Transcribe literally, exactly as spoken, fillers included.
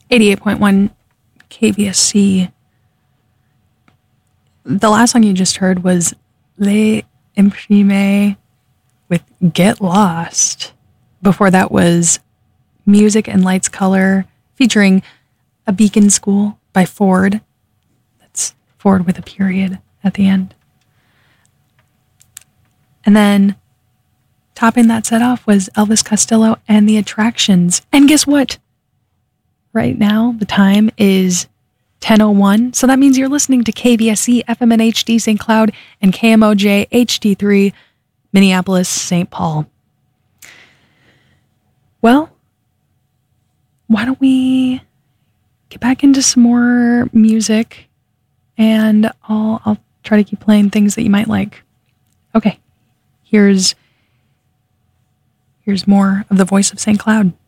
eighty-eight point one K V S C. The last song you just heard was Les Imprimés with Get Lost. Before that was Music and Lights Color featuring A Beacon School by Ford. That's Ford with a period at the end. And then topping that set off was Elvis Costello and The Attractions. And guess what? Right now, the time is ten oh one. So that means you're listening to K V S C, F M N H D, Saint Cloud, and K M O J, H D three, Minneapolis, Saint Paul. Well, why don't we get back into some more music, and I'll, I'll try to keep playing things that you might like. Okay, here's, here's more of the voice of Saint Cloud.